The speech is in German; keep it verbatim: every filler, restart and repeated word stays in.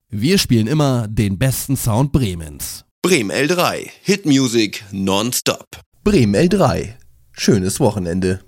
Wir spielen immer den besten Sound Bremens. Bremen L drei. Hit Music nonstop. Bremen L drei. Schönes Wochenende.